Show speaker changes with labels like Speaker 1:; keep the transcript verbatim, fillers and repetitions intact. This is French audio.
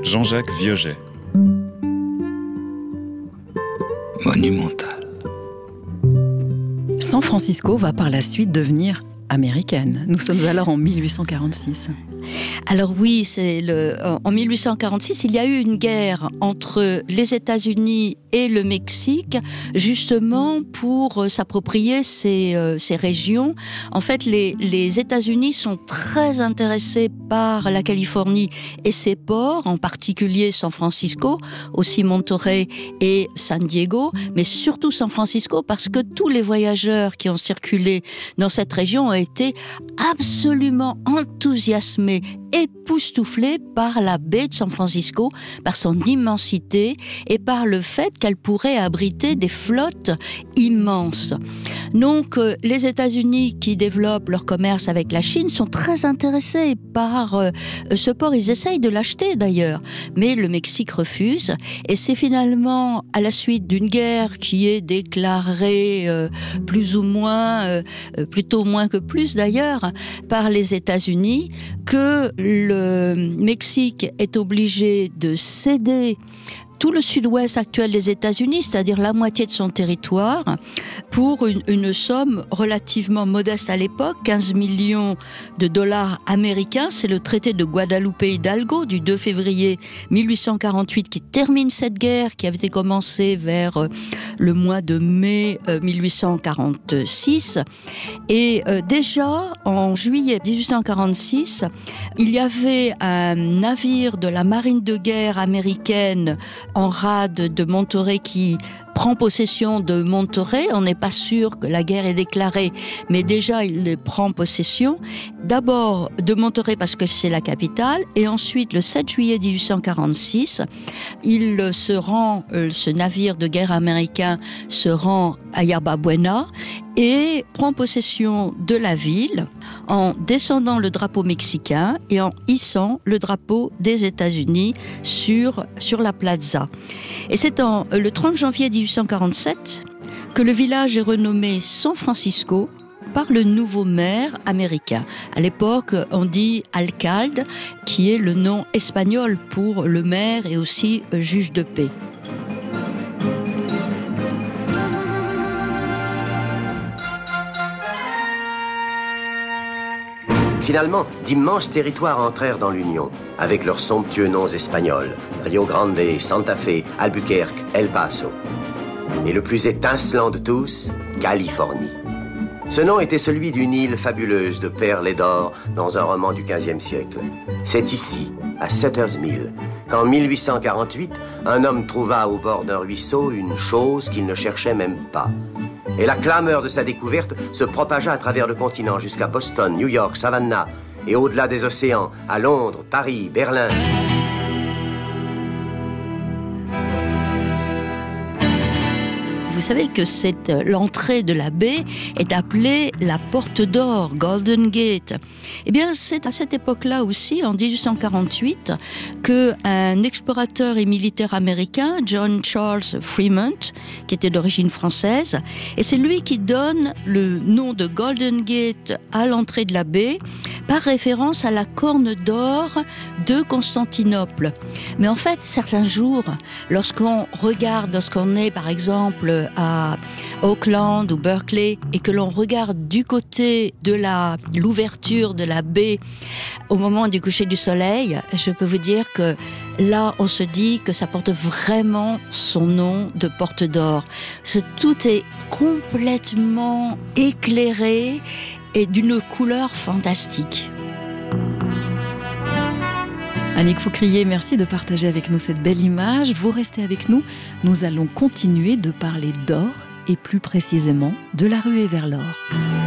Speaker 1: Jean-Jacques Vieuget.
Speaker 2: Monumental.
Speaker 3: San Francisco va par la suite devenir américaine. Nous sommes alors en mille huit cent quarante-six.
Speaker 4: Alors oui, c'est le, en mille huit cent quarante-six, il y a eu une guerre entre les États-Unis et le Mexique, justement pour s'approprier ces, euh, ces régions. En fait, les, les États-Unis sont très intéressés par la Californie et ses ports, en particulier San Francisco, aussi Monterey et San Diego, mais surtout San Francisco, parce que tous les voyageurs qui ont circulé dans cette région ont été absolument enthousiasmés, époustouflés par la baie de San Francisco, par son immensité et par le fait qu'elle pourrait abriter des flottes immenses. Donc, euh, les États-Unis qui développent leur commerce avec la Chine sont très intéressés par euh, ce port. Ils essayent de l'acheter d'ailleurs, mais le Mexique refuse. Et c'est finalement à la suite d'une guerre qui est déclarée euh, plus ou moins, euh, plutôt moins que plus d'ailleurs, par les États-Unis, que le Mexique est obligé de céder tout le sud-ouest actuel des États-Unis, c'est-à-dire la moitié de son territoire, pour une, une somme relativement modeste à l'époque, quinze millions de dollars américains. C'est le traité de Guadalupe-Hidalgo du deux février mille huit cent quarante-huit qui termine cette guerre, qui avait été commencée vers le mois de mai mille huit cent quarante-six. Et euh, déjà, en juillet mille huit cent quarante-six, il y avait un navire de la marine de guerre américaine en rade de Monterey qui prend possession de Monterey. On n'est pas sûr que la guerre est déclarée, mais déjà il prend possession. D'abord de Monterey parce que c'est la capitale, et ensuite le sept juillet mille huit cent quarante-six, il se rend, ce navire de guerre américain se rend à Yerba Buena et prend possession de la ville en descendant le drapeau mexicain et en hissant le drapeau des États-Unis sur, sur la plaza. Et c'est en, le trente janvier mille huit cent quarante-sept que le village est renommé San Francisco par le nouveau maire américain. À l'époque, on dit alcalde, qui est le nom espagnol pour le maire et aussi juge de paix.
Speaker 5: Finalement, d'immenses territoires entrèrent dans l'Union, avec leurs somptueux noms espagnols, Rio Grande, Santa Fe, Albuquerque, El Paso. Et le plus étincelant de tous, Californie. Ce nom était celui d'une île fabuleuse de perles et d'or dans un roman du quinzième siècle. C'est ici, à Sutter's Mill, qu'en mille huit cent quarante-huit, un homme trouva au bord d'un ruisseau une chose qu'il ne cherchait même pas. Et la clameur de sa découverte se propagea à travers le continent jusqu'à Boston, New York, Savannah, et au-delà des océans, à Londres, Paris, Berlin.
Speaker 4: Vous savez que cette, l'entrée de la baie est appelée la Porte d'Or, Golden Gate. Eh bien, c'est à cette époque-là aussi, en mille huit cent quarante-huit, qu'un explorateur et militaire américain, John Charles Fremont, qui était d'origine française, et c'est lui qui donne le nom de Golden Gate à l'entrée de la baie, par référence à la corne d'or de Constantinople. Mais en fait, certains jours, lorsqu'on regarde, lorsqu'on est par exemple à Auckland ou Berkeley et que l'on regarde du côté de la, l'ouverture de la baie au moment du coucher du soleil, je peux vous dire que là, on se dit que ça porte vraiment son nom de Porte d'Or. Ce, tout est complètement éclairé et d'une couleur fantastique.
Speaker 3: Annick Faucrier, merci de partager avec nous cette belle image. Vous restez avec nous, nous allons continuer de parler d'or et plus précisément de la ruée vers l'or.